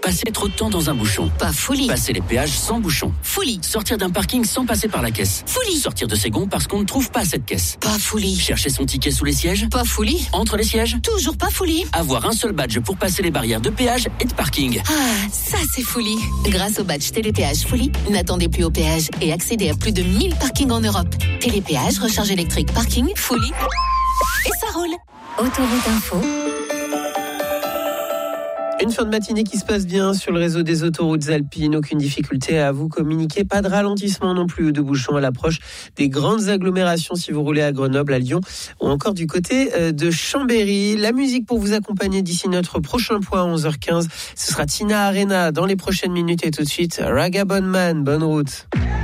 Passer trop de temps dans un bouchon. Pas folie. Passer les péages sans bouchon. Folie. Sortir d'un parking sans passer par la caisse. Folie. Sortir de ses gonds parce qu'on ne trouve pas cette caisse. Pas folie. Chercher son ticket sous les sièges. Pas folie. Entre les sièges. Toujours pas folie. Avoir un seul badge pour passer les barrières de péage et de parking. Ah, ça c'est folie. Grâce au badge Télépéage Folie, n'attendez plus au péage et accédez à plus de 1000 parkings en Europe. Télépéage, recharge électrique, parking, Folie. Et ça roule. Autoroute Info. Une fin de matinée qui se passe bien sur le réseau des autoroutes alpines. Aucune difficulté à vous communiquer. Pas de ralentissement non plus ou de bouchons à l'approche des grandes agglomérations si vous roulez à Grenoble, à Lyon ou encore du côté de Chambéry. La musique pour vous accompagner d'ici notre prochain point à 11h15. Ce sera Tina Arena dans les prochaines minutes et tout de suite Ragabond Man. Bonne route.